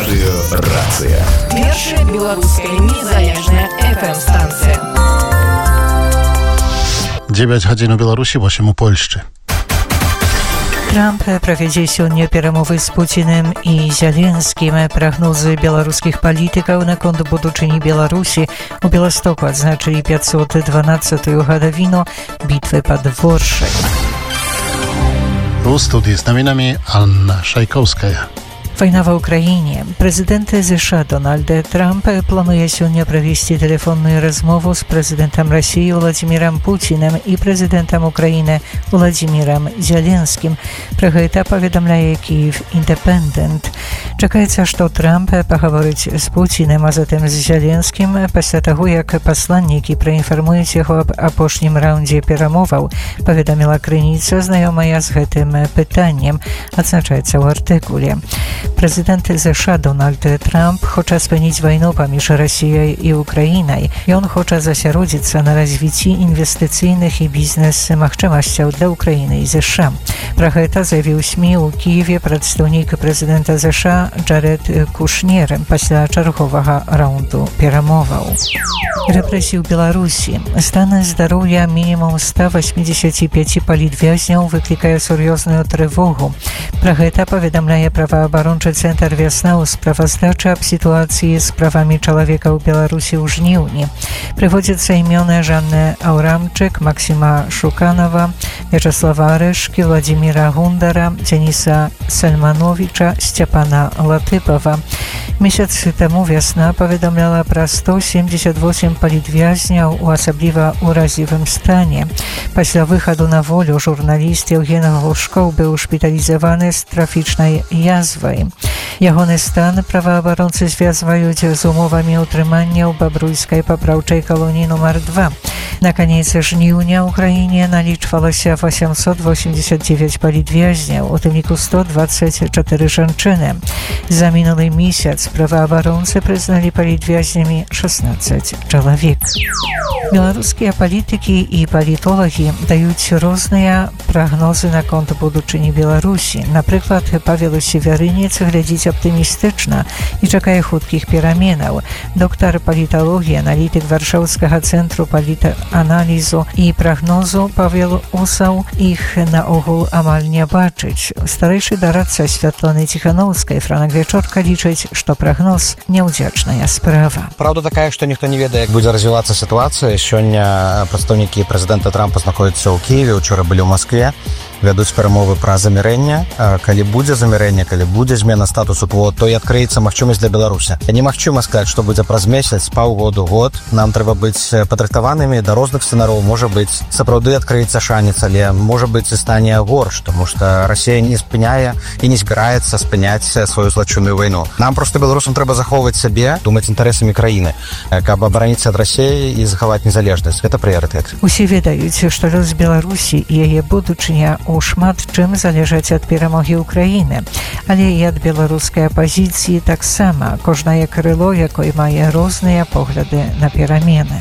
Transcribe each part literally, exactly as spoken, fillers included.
Радыё Рацыя. Першая беларуская незалежная эф эм-станція. dziewięć godzin u Białorusi, osiem u Polsce. Трамп правядзе сёння перамовы з Пуціним і Зеленскім. Прагнозы беларускіх палітыкаў наконт будучыні Беларусі у Беластоку адзначылі пятьсот дванадцатую гадавіну бітвы пад Воршай. У студии z nowinami Anna Szajkowska. Wojna w Ukrainie. Prezydent США Donald Trump planuje сёння провести телефонную размову с президентом России Владимиром Путиным и президентом Украины Владимиром Зеленским. Про гэта паведамляе Киев Independent. Чакаецца, што Трамп пагаворыць з Путиным, а затым з Зеленскім пасля таго, як пасланнікі праінфармуюць яго аб апошнім раўндзе перамоваў, паведаміла крыніца, знаёмая з гэтым пытаннем, адзначаецца ў артыкуле. Prezydent США Donald Trump хоча спыніць вайну паміж Расіяй і Украінай. Ён хоча засяродзіцца на развіцці інвестыцыйных і бізнес-магчымасцяў для Украіны і США. Пра гэта заявіў СМІ ў Кіеве прадстаўнік прэзідэнта США Джаред Кушнер пасля чарговага раунду перамоваў. Рэпрэсіі ў Беларусі. Стан здароўя мінімум ста восьмидесяти пяти палітвязняў выклікае сур'ёзную трывогу. Пра гэта паведамляе праваабарончы Цэнтр «Вясна» ў справаздачы аб сітуацыі з правамі чалавека ў Беларусі ў жніўні. Прыводзяцца імёны Жанны Аўрамчык, Максима Шуканова, Вячаслава Арэшкі, Владимира Гундара, Дзяніса Сальмановича, Сцяпана Латыпова. Месяц таму «Вясна» паведамляла пра сто семьдесят восемь палітвязняў у асабліва ўразлівым стане. Пасля выхаду на волю журналіст Евген Глушкоў быў шпіталізаваны з трафічнай язвай. Ягоны стан праваабаронцы звязваюць з умовамі ўтрымання ў бабруйскай папраўчай калоніі нумар два. На канец жніўня ў краіне налічвалася восемьсот восемьдесят девять палітвязняў, у тым ліку сто двадцать четыре жанчыны. За мінулы месяц праваабаронцы прызналі палітвязнямі шестнадцать чалавек. Беларускія палітыкі і палітолагі даюць розныя прагнозы наконт будучыні Беларусі. Напрыклад, Павел Северынец глядзіць аптымістычна і чакае хуткіх пераменаў. Доктар паліталогіі, аналітык Варшаўскага цэнтру палітаналізу і прагнозу Павел Усаў іх наогул амаль не бачыць. Старэйшы дарадца Святланы Ціхановскай Франак Вячорка лічыць, што прагноз няўдзячная справа. Праўда такая, што ніхто не ведае, як будзе развівацца сітуацыя. Сёння прадстаўнікі прэзідэнта Трампа знаходзяцца ў Кіеве, учора былі ў Маскве, вядуць перамовы пра замірэнне. Калі будзе замірэнне, калі будзе змена статусу кво, то і адкрыецца магчымасць для Беларусі. Немагчыма сказаць, што будзе праз месяц, паўгоду, год. Нам трэба быць падрыхтаванымі да розных сцэнароў. Можа быць, сапраўды адкрыецца шанец, але можа быць і стане горш, тому што Расія не спыняе і не збіраецца спыняць сваю злачынную вайну. Нам проста беларусам трэба захоўваць сабе, думаць інтарэсамі краіны, каб абараніцца ад Расіі і захаваць незалежнасць. Гэта прыярытэт. Усе ведаюць, што лёс Беларусі і яе будучыня у шмат чым залежаць ад перамогі Украіны, але і ад беларускай апазіцыі таксама. Кожнае крыло, якой мае розныя погляды на перамены.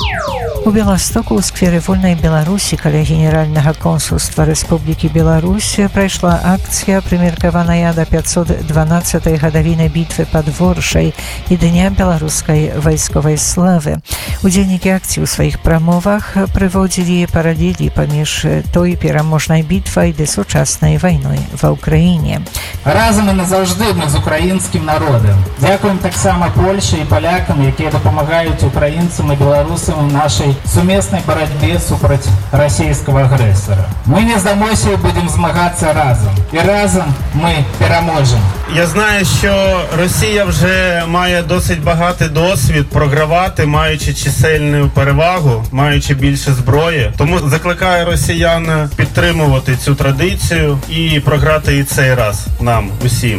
У Беластоку ў сквере Вольнай Беларусі каля Генеральнага консульства Рэспублікі Беларусь прайшла акцыя, прымеркаваная да пятьсот дванадцатай гадавіны бітвы пад Воршай і дня беларускай вайсковай славы. Удзельнікі акцыі ў сваіх прамовах прыводзілі паралелі паміж той пераможнай бітвай ды сучаснай вайной ва Ўкраіне. Разам і назаўжды мы з украінскім народам. Дзякуем таксама Польшчы і палякам, якія дапамагаюць украінцам і беларусам у нашай сумеснай барацьбе супраць расійскага агрэсара. Мы не здамося і будем змагацца разом. І разом ми переможемо. Я знаю, що Росія вже має досить багатий досвід програвати, маючи чисельну перевагу, маючи більше зброї. Тому закликаю росіян підтримувати цю традицію і програти і цей раз нам усім.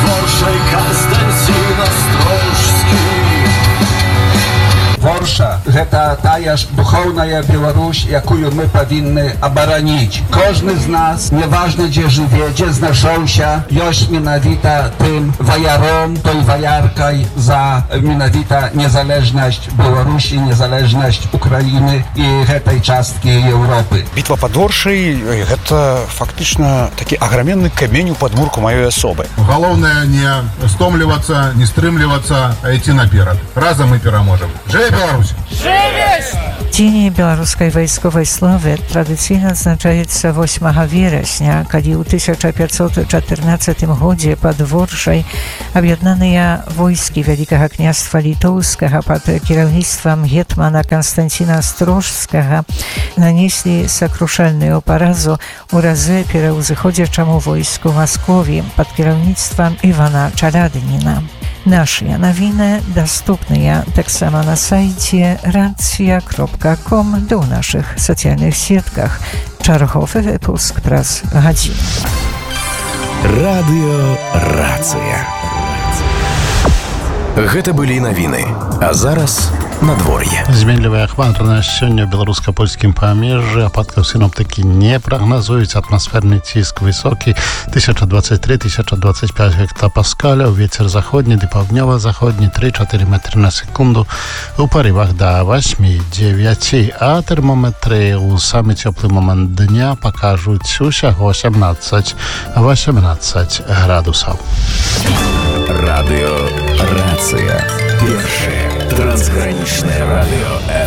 Warsza гэта тая ж духовная Беларусь, якую мы павінны абараніць. Кожны з нас, неважна дзе жыве, дзе знайшоўся, ёсць менавіта тым ваяром, той ваяркай за менавіта незалежнасць Беларусі, незалежнасць Украіны і гэтай часткі Еўропы. Бітва пад Оршай — гэта фактычна такі аграменны камень у падмурку маёй асобы. Галоўнае не стомлівацца, не стрымлівацца, а ісці наперад. Разам мы пераможам. Жыве Беларусь! Жыве! Дзень беларускай вайсковай славы традыцыйна адзначаецца восьмага верасня, калі ў тысяча пятьсот чатырнаццатым годзе пад Оршай аб'яднаныя войскі Вялікага княства літоўскага пад кіраўніцтвам гетмана Канстанціна Астрожскага нанеслі сакрушальную паразу ў разы пераўзыходзячаму войску Маскові пад кіраўніцтвам Івана Чалядніна. Нашыя навіны даступныя таксама на сайце racja kropka com ды ў нашых сацыяльных сетках. Чарговы выпуск праз гадзіну. Радыё Рацыя. Гэта былі навіны. А зараз надвор'е. Зменлівая хмарна сёння ў беларуска-польскім памежжы, ападкаў сіноптыкі не прагназуюць, атмасферны ціск высокі тысяча двадцать три - тысяча двадцать пять гектапаскаляў, вецер заходні ды паўднёва-заходні три-чатыры метры на секунду, у парывах да восьмі - дзевяці, а тэрмометры ў самы цёплы момант дня пакажуць усяго сямнаццаць - восемнаццаць градусаў. Радыё Рацыя. Першае трансгранічнае радыё